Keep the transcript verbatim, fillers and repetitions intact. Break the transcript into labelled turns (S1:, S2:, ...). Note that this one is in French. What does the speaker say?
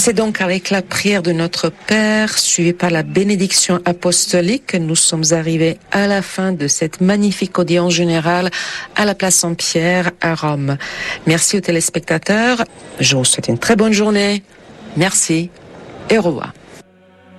S1: C'est donc avec la prière de notre Père, suivie par la bénédiction apostolique, que nous sommes arrivés à la fin de cette magnifique audience générale à la place Saint-Pierre à Rome. Merci aux téléspectateurs. Je vous souhaite une très bonne journée. Merci et au revoir.